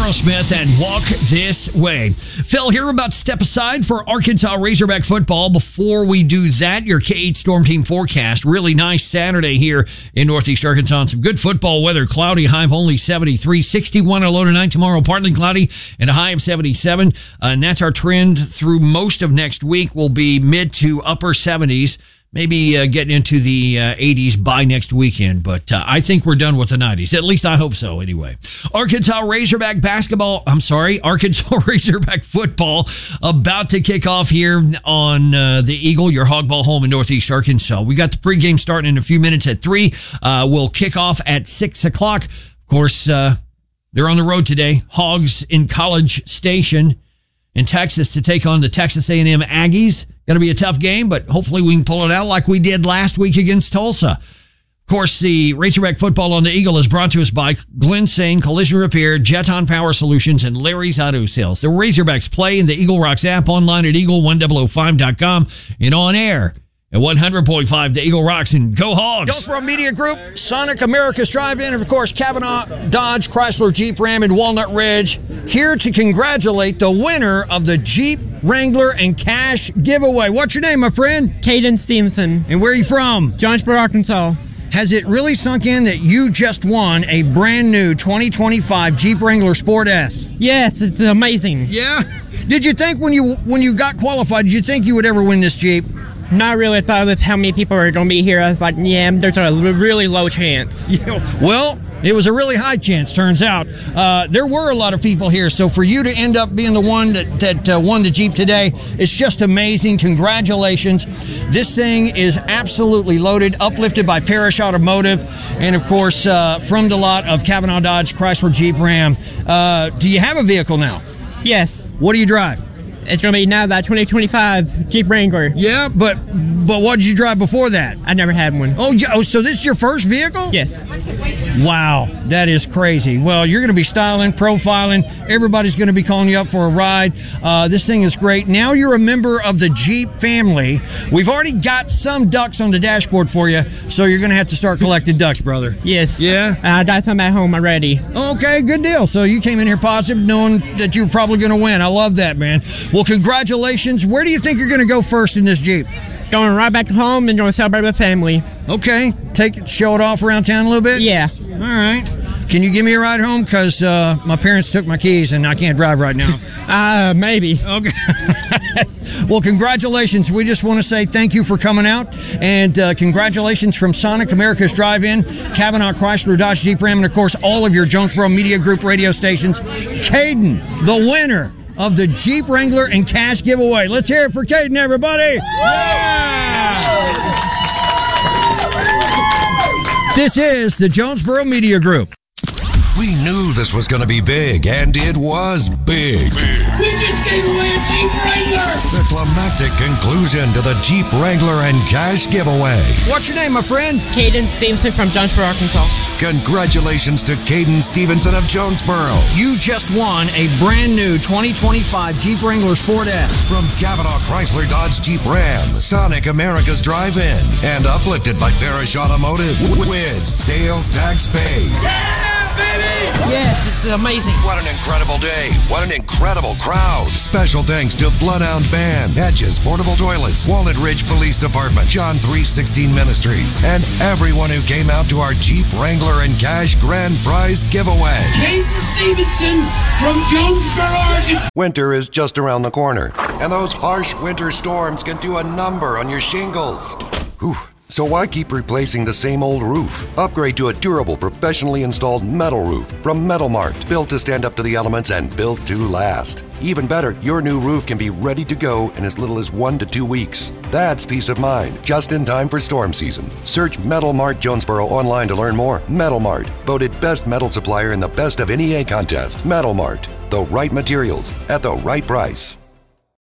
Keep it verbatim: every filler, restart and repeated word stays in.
Aerosmith and Walk This Way. Phil, here about Step Aside for Arkansas Razorback football. Before we do that, your K eight Storm Team forecast. Really nice Saturday here in Northeast Arkansas. Some good football weather. Cloudy, high of only seventy-three. sixty-one a low tonight. Tomorrow, partly cloudy and a high of seventy-seven. Uh, and that's our trend through most of next week. Will be mid to upper seventies. Maybe uh, getting into the uh, eighties by next weekend, but uh, I think we're done with the nineties. At least I hope so, anyway. Arkansas Razorback basketball, I'm sorry, Arkansas Razorback football about to kick off here on uh, the Eagle, your hog ball home in Northeast Arkansas. We got the pregame starting in a few minutes at three. Uh, we'll kick off at six o'clock. Of course, uh, they're on the road today. Hogs in College Station in Texas to take on the Texas A and M Aggies. Going to be a tough game, but hopefully we can pull it out like we did last week against Tulsa. Of course, the Razorback football on the Eagle is brought to us by Glenn Sane, Collision Repair, Jeton Power Solutions, and Larry's Auto Sales. The Razorbacks play in the Eagle Rocks app, online at eagle one oh oh five dot com, and on air at one hundred point five the Eagle Rocks, and go Hogs. Jonesboro Media Group, Sonic America's Drive-In, and of course, Kavanaugh Dodge, Chrysler, Jeep, Ram, and Walnut Ridge, here to congratulate the winner of the Jeep Wrangler and Cash giveaway. What's your name, my friend? Caden Stevenson. And where are you from? Jonesboro, Arkansas. Has it really sunk in that you just won a brand new twenty twenty-five Jeep Wrangler Sport S? Yes, it's amazing. Yeah? Did you think when you when you got qualified, did you think you would ever win this Jeep? Not really. I thought with how many people are going to be here, I was like, yeah, there's a really low chance. Well, it was a really high chance, turns out. Uh, there were a lot of people here, so for you to end up being the one that, that uh, won the Jeep today, it's just amazing. Congratulations. This thing is absolutely loaded, uplifted by Parrish Automotive, and, of course, uh, from the lot of Kavanaugh Dodge, Chrysler, Jeep, Ram. Uh, do you have a vehicle now? Yes. What do you drive? It's going to be now that twenty twenty-five Jeep Wrangler. Yeah, but but what did you drive before that? I never had one. Oh, yeah, oh, so this is your first vehicle? Yes. Wow, that is crazy. Well, you're going to be styling, profiling. Everybody's going to be calling you up for a ride. Uh, this thing is great. Now you're a member of the Jeep family. We've already got some ducks on the dashboard for you, so you're going to have to start collecting ducks, brother. Yes. Yeah? I got some at home already. Okay, good deal. So you came in here positive, knowing that you're probably going to win. I love that, man. Well, congratulations. Where do you think you're going to go first in this Jeep? Going right back home and going to celebrate with family. Okay. Take it, show it off around town a little bit? Yeah. All right. Can you give me a ride home? Because uh, my parents took my keys and I can't drive right now. uh, maybe. Okay. Well, congratulations. We just want to say thank you for coming out. And uh, congratulations from Sonic America's Drive-In, Kavanaugh Chrysler Dodge Jeep Ram, and, of course, all of your Jonesboro Media Group radio stations. Caden, the winner of the Jeep Wrangler and Cash giveaway. Let's hear it for Caden, everybody. Yeah! This is the Jonesboro Media Group. We knew this was going to be big, and it was big. We just gave away a Jeep Wrangler! The climactic conclusion to the Jeep Wrangler and Cash giveaway. What's your name, my friend? Caden Stevenson from Jonesboro, Arkansas. Congratulations to Caden Stevenson of Jonesboro. You just won a brand new twenty twenty-five Jeep Wrangler Sport S. From Kavanaugh Chrysler Dodge Jeep Ram, Sonic America's Drive-In, and uplifted by Parrish Automotive with sales tax paid. Yeah, baby! Yes, it's amazing. What an incredible day. What an incredible crowd. Special thanks to Bloodhound Band, Hedges, Portable Toilets, Walnut Ridge Police Department, John three sixteen Ministries, and everyone who came out to our Jeep Wrangler and Cash Grand Prize giveaway. Caden Stevenson from Jonesboro, Arkansas. Winter is just around the corner, and those harsh winter storms can do a number on your shingles. Whew. So why keep replacing the same old roof? Upgrade to a durable, professionally installed metal roof from Metal Mart, built to stand up to the elements and built to last. Even better, your new roof can be ready to go in as little as one to two weeks. That's peace of mind, just in time for storm season. Search Metal Mart Jonesboro online to learn more. Metal Mart, voted best metal supplier in the Best of N E A contest. Metal Mart, the right materials at the right price.